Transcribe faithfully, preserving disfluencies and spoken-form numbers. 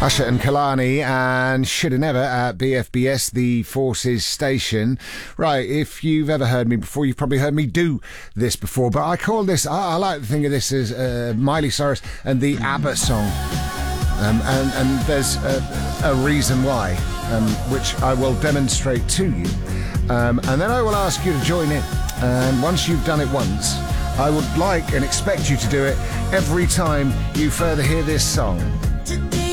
Usher and Kalani and Shoulda Never at B F B S, the Forces station. Right, if you've ever heard me before, you've probably heard me do this before, but I call this, I, I like to think of this as uh, Miley Cyrus and the ABBA song. Um, and, and there's a, a reason why, um, which I will demonstrate to you. Um, and then I will ask you to join in. And once you've done it once, I would like and expect you to do it every time you further hear this song.